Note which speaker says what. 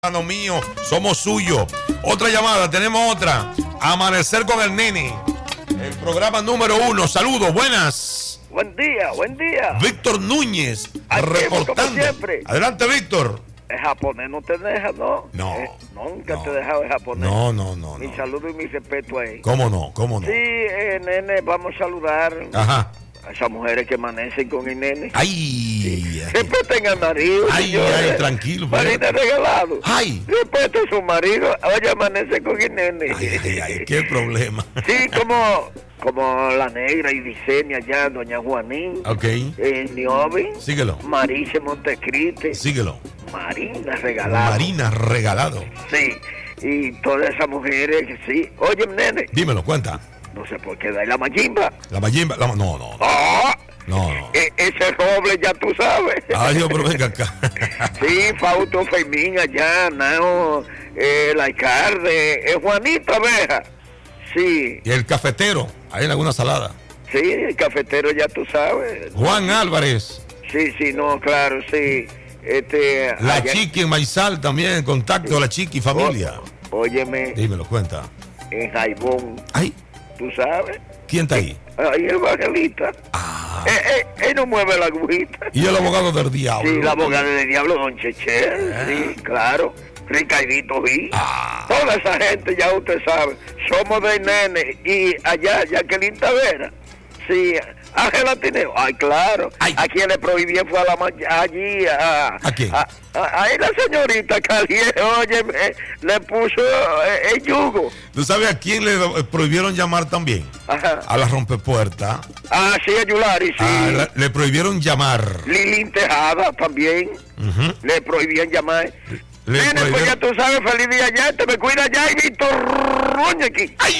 Speaker 1: hermano mío, somos suyos. Otra llamada, tenemos otra. Amanecer con el nene. El programa número 1. Saludos, buenas.
Speaker 2: Buen día, buen día.
Speaker 1: Víctor Núñez,
Speaker 2: Aquí,
Speaker 1: reportando.
Speaker 2: como siempre.
Speaker 1: Adelante, Víctor.
Speaker 2: El japonés no te deja, ¿no?
Speaker 1: No.
Speaker 2: Nunca
Speaker 1: No.
Speaker 2: te he dejado el japonés.
Speaker 1: No.
Speaker 2: Mi saludo y mi respeto ahí.
Speaker 1: ¿Cómo no?
Speaker 2: Sí, nene, vamos a saludar
Speaker 1: Ajá.
Speaker 2: a esas mujeres que amanecen con el nene.
Speaker 1: Ay.
Speaker 2: Siempre tengan marido.
Speaker 1: Ay,
Speaker 2: señores.
Speaker 1: ay, tranquilo.
Speaker 2: Marido regalado.
Speaker 1: Ay.
Speaker 2: Respete a su marido. Oye, amanece con el nene.
Speaker 1: Ay, qué problema.
Speaker 2: Sí, como la negra y diseña ya, doña Juanín.
Speaker 1: Ok.
Speaker 2: Niobe.
Speaker 1: Síguelo.
Speaker 2: Marice Montecriste.
Speaker 1: Síguelo.
Speaker 2: Marina regalado.
Speaker 1: Marina regalado.
Speaker 2: Sí, y todas esas mujeres que sí. Oye, nene,
Speaker 1: Dímelo, cuenta.
Speaker 2: no sé por qué da la mayimba.
Speaker 1: La mayimba. No.
Speaker 2: ¡Ah!
Speaker 1: No.
Speaker 2: Ese roble ya tú sabes.
Speaker 1: Ay, Dios, pero venga acá.
Speaker 2: Sí, Fausto Fermín allá, Nao, la alcalde, Juanito Abeja. Sí,
Speaker 1: Y el cafetero, ahí en Laguna Salada.
Speaker 2: sí, el cafetero ya tú sabes.
Speaker 1: Juan Álvarez.
Speaker 2: Sí, no, claro, sí.
Speaker 1: La
Speaker 2: allá-
Speaker 1: Chiqui en Maizal también, en contacto, la Chiqui familia.
Speaker 2: Óyeme,
Speaker 1: Dímelo, cuenta.
Speaker 2: en Jaibón,
Speaker 1: Ay,
Speaker 2: tú sabes.
Speaker 1: ¿quién está ahí?
Speaker 2: Ahí el evangelista.
Speaker 1: Ah,
Speaker 2: Él no mueve la agujita.
Speaker 1: y el abogado del diablo.
Speaker 2: Sí, la abogada del diablo, don Chechel, sí, claro. Ricardito G.
Speaker 1: Ah,
Speaker 2: Toda esa gente, ya usted sabe, somos de nene. Y allá, Jacqueline Tavera, sí, Ángela Tineo, ay, claro.
Speaker 1: Ay.
Speaker 2: A quien le prohibían fue a la allí,
Speaker 1: ¿A quién?
Speaker 2: Ahí la señorita Calier, oye, le puso el yugo.
Speaker 1: ¿tú sabes a quién le prohibieron llamar también?
Speaker 2: Ajá.
Speaker 1: A la rompepuertas.
Speaker 2: Ah, sí, a Yulari, sí.
Speaker 1: Le prohibieron llamar.
Speaker 2: Lilín Tejada también.
Speaker 1: Ujú.
Speaker 2: Le prohibían llamar.
Speaker 1: Le
Speaker 2: Nene, pues ya
Speaker 1: prohibieron-
Speaker 2: tú sabes, feliz día ya, te me cuida ya y Víctor Roña aquí.
Speaker 1: ¡Ay!